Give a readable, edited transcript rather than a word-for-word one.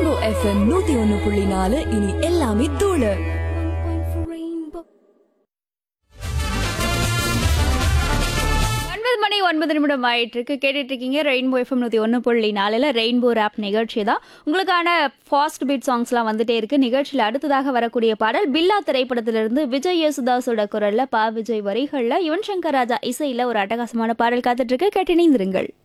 Rainbow FM 101.4 இனி எல்லாமே தூளு. 9 ஆயிட்டு இருக்கு. கேட்டுட்டு இருக்கீங்க ரெயின்போ எஃப்எம் 101.4 ரெயின்போ ரேப் நிகழ்ச்சி தான். உங்களுக்கான ஃபாஸ்ட் பீட் சாங்ஸ்லாம் வந்துட்டே இருக்கு. நிகழ்ச்சியில் அடுத்ததாக வரக்கூடிய பாடல் பில்லா திரைப்படத்திலிருந்து விஜய் யேசுதாஸோட குரல்ல விஜய் வரிகள்ல யுவன் சங்கர் ராஜா இசையில ஒரு அட்டகாசமான பாடல் காத்துட்டு இருக்கு. கேட்டு இணைந்திருங்கள்.